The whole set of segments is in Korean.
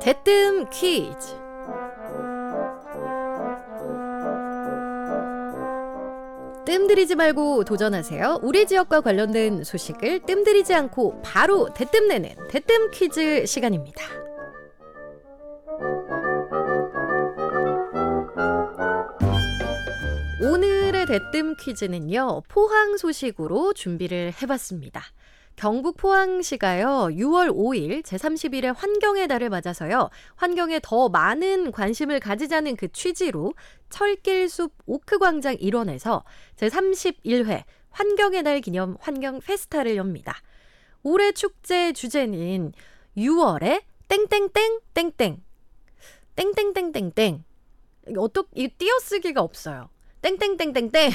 대뜸 퀴즈. 뜸들이지 말고 도전하세요. 우리 지역과 관련된 소식을 뜸들이지 않고 바로 대뜸 내는 대뜸 퀴즈 시간입니다. 오늘의 대뜸 퀴즈는요, 포항 소식으로 준비를 해봤습니다. 경북 포항시가요, 6월 5일 제31회 환경의 달을 맞아서요, 환경에 더 많은 관심을 가지자는 그 취지로 철길숲 오크광장 일원에서 제31회 환경의 달 기념 환경 페스타를 엽니다. 올해 축제 주제는 6월에 땡땡땡 땡땡 땡땡땡땡땡. 이 띄어쓰기가 없어요. 땡땡땡땡땡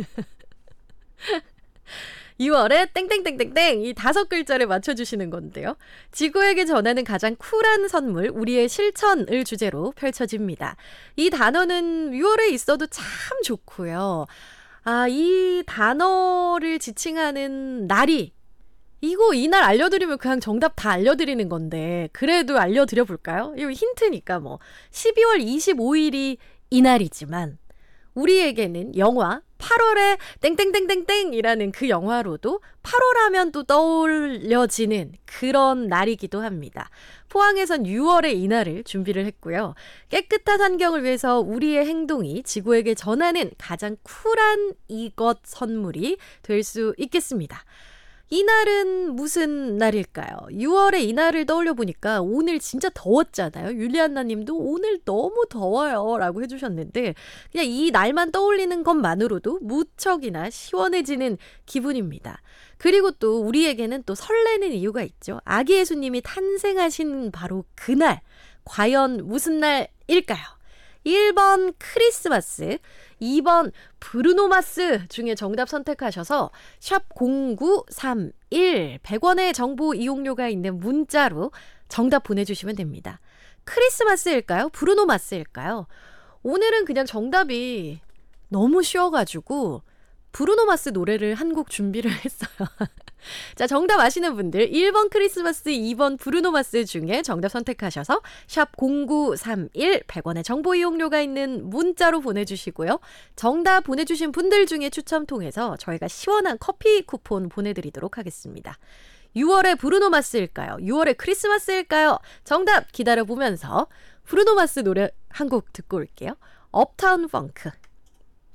2월에 땡땡땡땡땡 이 5글자를 맞춰주시는 건데요. 지구에게 전하는 가장 쿨한 선물, 우리의 실천을 주제로 펼쳐집니다. 이 단어는 6월에 있어도 참 좋고요. 이 단어를 지칭하는 날이 이날 알려드리면 그냥 정답 다 알려드리는 건데, 그래도 알려드려 볼까요? 이거 힌트니까 12월 25일이 이날이지만 우리에게는 영화 8월에 땡땡땡땡땡이라는 그 영화로도 8월 하면 또 떠올려지는 그런 날이기도 합니다. 포항에선 6월의 이날을 준비를 했고요. 깨끗한 환경을 위해서 우리의 행동이 지구에게 전하는 가장 쿨한 이것 선물이 될 수 있겠습니다. 이날은 무슨 날일까요? 6월에 이날을 떠올려 보니까 오늘 진짜 더웠잖아요. 율리안나 님도 오늘 너무 더워요 라고 해주셨는데, 그냥 이 날만 떠올리는 것만으로도 무척이나 시원해지는 기분입니다. 그리고 또 우리에게는 또 설레는 이유가 있죠. 아기 예수님이 탄생하신 바로 그날, 과연 무슨 날일까요? 1번 크리스마스, 2번 브루노마스 중에 정답 선택하셔서 샵 0931 100원의 정보 이용료가 있는 문자로 정답 보내주시면 됩니다. 크리스마스일까요? 브루노마스일까요? 오늘은 그냥 정답이 너무 쉬워가지고 브루노마스 노래를 한 곡 준비를 했어요. 자, 정답 아시는 분들 1번 크리스마스, 2번 브루노마스 중에 정답 선택하셔서 샵 0931 100원의 정보 이용료가 있는 문자로 보내주시고요. 정답 보내주신 분들 중에 추첨 통해서 저희가 시원한 커피 쿠폰 보내드리도록 하겠습니다. 6월의 브루노마스일까요? 6월의 크리스마스일까요? 정답 기다려보면서 브루노마스 노래 한 곡 듣고 올게요. 업타운 펑크.